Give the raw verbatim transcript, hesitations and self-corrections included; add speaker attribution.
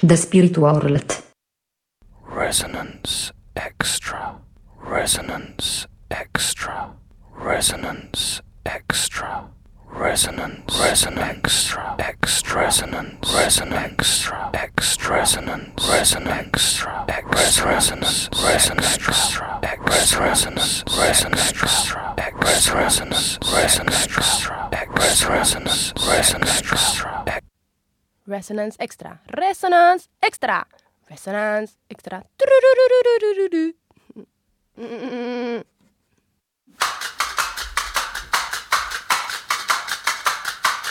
Speaker 1: The Spirit World.
Speaker 2: Resonance Extra. Resonance Extra. Resonance Extra. Resonance Resonance Extra. Resonance Resonance Extra. Resonance Resonance Extra. Resonance Resonance Resonance Resonance Resonance Resonance Resonance
Speaker 3: Resonance Extra. Resonance Extra. Resonance Extra.